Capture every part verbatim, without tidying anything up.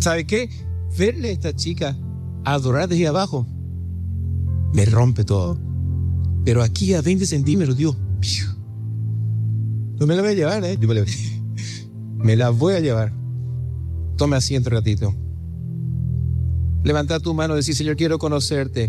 ¿Sabe qué? Verle a esta chica adorar desde abajo me rompe todo. Pero aquí a veinte centímetros, Dios, no me la voy a llevar, ¿eh? Yo me, la, me la voy a llevar. Tome asiento un ratito. Levanta tu mano y decir: Señor, quiero conocerte.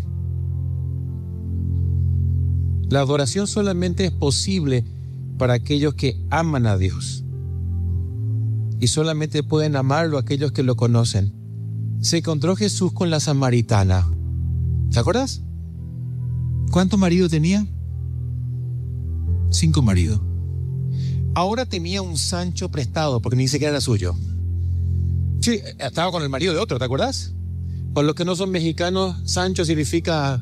La adoración solamente es posible para aquellos que aman a Dios. Y solamente pueden amarlo aquellos que lo conocen. Se encontró Jesús con la samaritana. ¿Te acuerdas? ¿Cuántos maridos tenía? Cinco maridos. Ahora tenía un Sancho prestado porque ni siquiera era suyo. Sí, estaba con el marido de otro, ¿te acuerdas? Para los que no son mexicanos, Sancho significa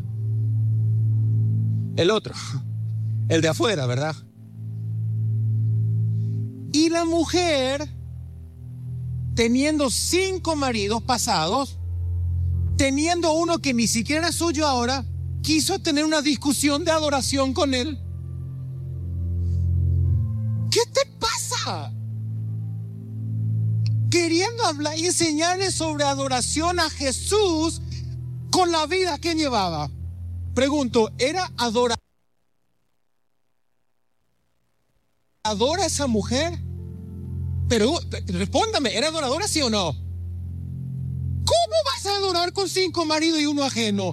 el otro, el de afuera, ¿verdad? Y la mujer, teniendo cinco maridos pasados, teniendo uno que ni siquiera era suyo ahora, quiso tener una discusión de adoración con él. ¿Qué te pasa? Queriendo hablar y enseñarle sobre adoración a Jesús con la vida que llevaba. Pregunto, ¿era adoradora ¿adora esa mujer? Pero respóndame, ¿era adoradora sí o no? ¿Cómo vas a adorar con cinco maridos y uno ajeno?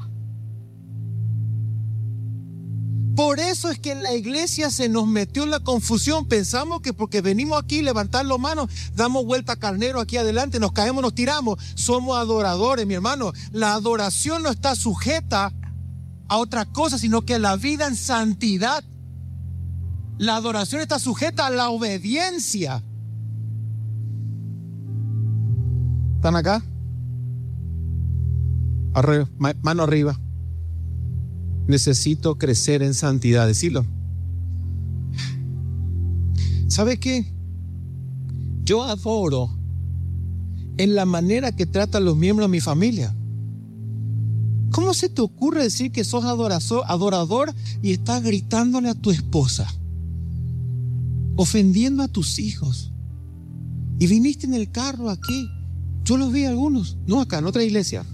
Por eso es que en la iglesia se nos metió en la confusión. Pensamos que porque venimos aquí, levantar las manos, damos vuelta a carnero aquí adelante, nos caemos, nos tiramos. Somos adoradores, mi hermano. La adoración no está sujeta a otra cosa, sino que la vida en santidad. La adoración está sujeta a la obediencia. ¿Están acá? Arriba, mano arriba. Necesito crecer en santidad, decirlo. ¿Sabe qué? Yo adoro en la manera que tratan los miembros de mi familia. ¿Cómo se te ocurre decir que sos adorador, adorador y estás gritándole a tu esposa, ofendiendo a tus hijos? Y viniste en el carro aquí. Yo los vi algunos, no acá, en otra iglesia,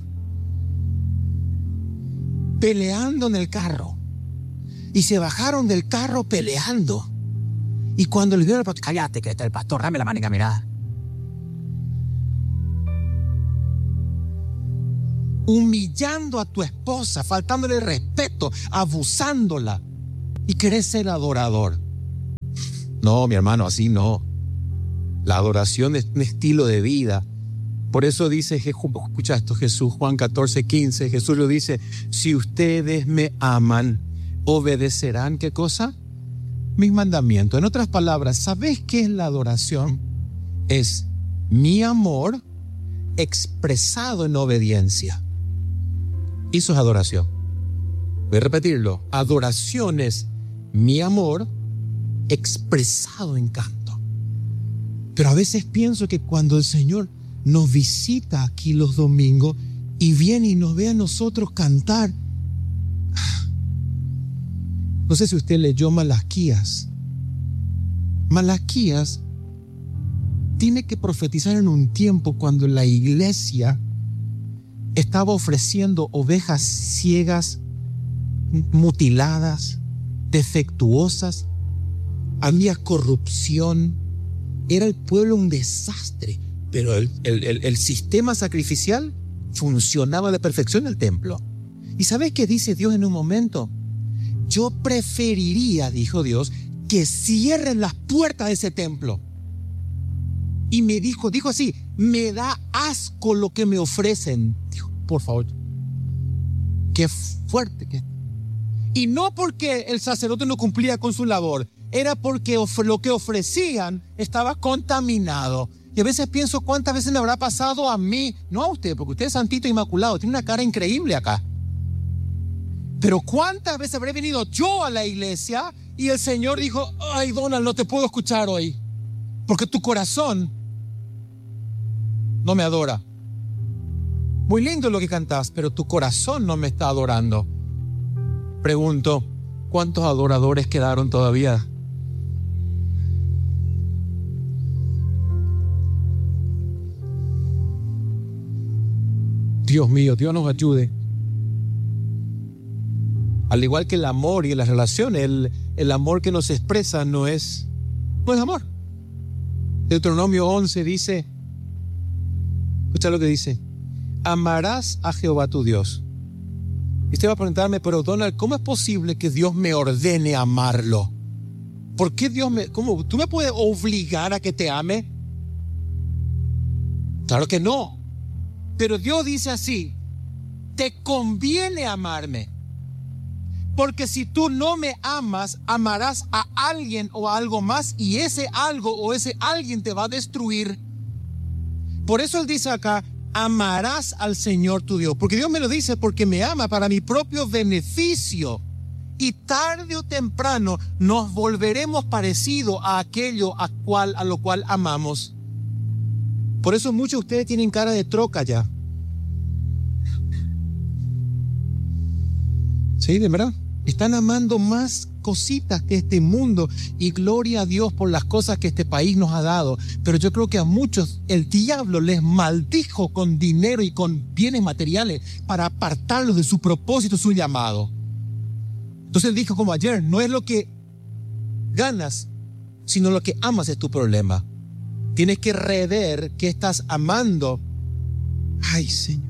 peleando en el carro. Y se bajaron del carro peleando. Y cuando le vieron al pastor, cállate que está el pastor, dame la mano y caminá. Humillando a tu esposa, faltándole respeto, abusándola. Y querés ser adorador. No, mi hermano, así no. La adoración es un estilo de vida. Por eso dice, escucha esto, Jesús, Juan catorce, quince, Jesús lo dice: si ustedes me aman, obedecerán, ¿qué cosa? Mis mandamientos. En otras palabras, ¿sabes qué es la adoración? Es mi amor expresado en obediencia. Eso es adoración. Voy a repetirlo. Adoración es mi amor expresado en canto. Pero a veces pienso que cuando el Señor nos visita aquí los domingos y viene y nos ve a nosotros cantar. No sé si usted leyó Malaquías. Malaquías tiene que profetizar en un tiempo cuando la iglesia estaba ofreciendo ovejas ciegas, mutiladas, defectuosas. Había corrupción. Era el pueblo un desastre. Pero el, el, el, el sistema sacrificial funcionaba de perfección en el templo. ¿Y sabes qué dice Dios en un momento? Yo preferiría, dijo Dios, que cierren las puertas de ese templo. Y me dijo, dijo así, me da asco lo que me ofrecen. Dijo, por favor, qué fuerte que. Y no porque el sacerdote no cumplía con su labor, era porque lo que ofrecían estaba contaminado. Y a veces pienso cuántas veces me habrá pasado a mí, no a usted, porque usted es santito e inmaculado, tiene una cara increíble acá. Pero cuántas veces habré venido yo a la iglesia y el Señor dijo, ay, Donald, no te puedo escuchar hoy, porque tu corazón no me adora. Muy lindo lo que cantás, pero tu corazón no me está adorando. Pregunto, ¿cuántos adoradores quedaron todavía? Dios mío, Dios nos ayude. Al igual que el amor y las relaciones, el, el amor que nos expresa no es, no es amor. Deuteronomio once dice, escucha lo que dice: amarás a Jehová tu Dios. Y usted va a preguntarme, pero Donald, ¿cómo es posible que Dios me ordene amarlo? ¿Por qué Dios me, cómo, tú me puedes obligar a que te ame? Claro que no. Pero Dios dice así: te conviene amarme. Porque si tú no me amas, amarás a alguien o a algo más, y ese algo o ese alguien te va a destruir. Por eso Él dice acá: amarás al Señor tu Dios. Porque Dios me lo dice porque me ama para mi propio beneficio. Y tarde o temprano nos volveremos parecidos a aquello a, cual, a lo cual amamos. Por eso muchos de ustedes tienen cara de troca ya. Sí, de verdad. Están amando más cositas que este mundo, y gloria a Dios por las cosas que este país nos ha dado. Pero yo creo que a muchos el diablo les maldijo con dinero y con bienes materiales para apartarlos de su propósito, su llamado. Entonces dijo como ayer: no es lo que ganas, sino lo que amas es tu problema. Tienes que rever qué estás amando. Ay, Señor.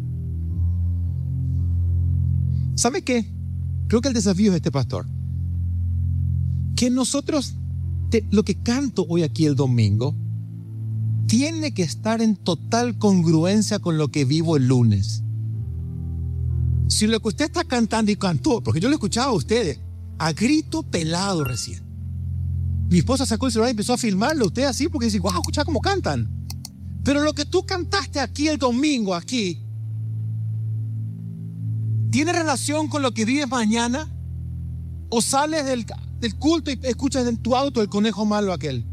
¿Sabe qué? Creo que el desafío es este, pastor. Que nosotros, te, lo que canto hoy aquí el domingo, tiene que estar en total congruencia con lo que vivo el lunes. Si lo que usted está cantando y cantó, porque yo lo escuchaba a ustedes, a grito pelado recién. Mi esposa sacó el celular y empezó a filmarlo, usted así, porque dice: wow, escucha cómo cantan. Pero lo que tú cantaste aquí el domingo, aquí, ¿tiene relación con lo que vives mañana? ¿O sales del, del culto y escuchas en tu auto el conejo malo aquel?